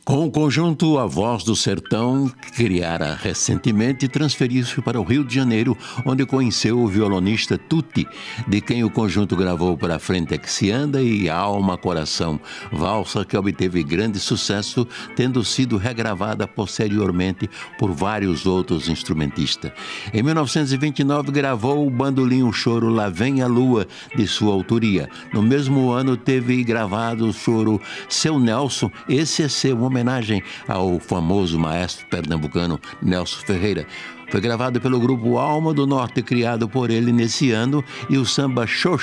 Com o conjunto A Voz do Sertão, que criara recentemente, transferiu-se para o Rio de Janeiro, onde conheceu o violonista Tutti, de quem o conjunto gravou Pra Frente é que se anda e Alma Coração, valsa que obteve grande sucesso, tendo sido regravada posteriormente por vários outros instrumentistas. Em 1929 gravou o Bandolim Choro Lá Vem a Lua, de sua autoria. No mesmo ano teve gravado o choro Seu Nelson, esse é seu, homenagem ao famoso maestro pernambucano Nelson Ferreira. Foi gravado pelo grupo Alma do Norte, criado por ele nesse ano, e o samba Xoxô